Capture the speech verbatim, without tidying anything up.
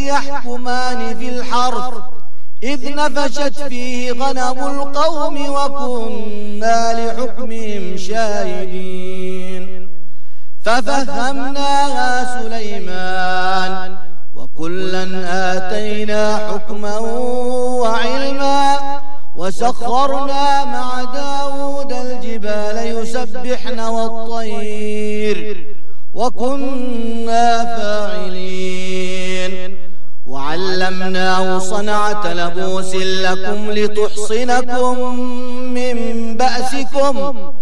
يحكمان في الحرث إذ نفشت فيه غنم القوم وكنا لحكمهم شاهدين ففهمناها سليمان وكلا آتينا حكما وعلما وسخرنا مع داود الجبال يسبحن والطير وكنا فاعلين وعلمناه صنعة لبوس لكم لتحصنكم من بأسكم